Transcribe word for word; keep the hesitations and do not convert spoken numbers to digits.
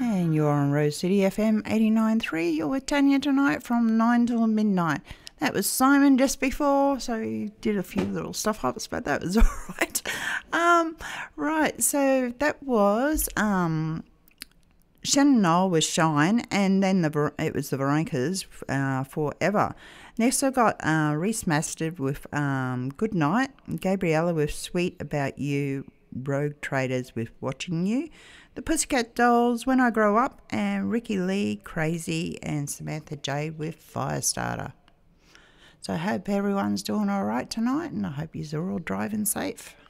And you're on Rose City F M eighty-nine point three. You're with Tanya tonight from nine till midnight. That was Simon just before, so he did a few little stuff ups, but that was all right. Um, right, so that was um, Shannon Knoll with Shine, and then the it was the Veronicas uh, Forever. Next, I got uh, Reese Masters with um, Good Night, Gabriella with Sweet About You, Rogue Traders with Watching You, the Pussycat Dolls, When I Grow Up, and Ricky Lee, Crazy, and Samantha J with Firestarter. So I hope everyone's doing all right tonight, and I hope you're all driving safe.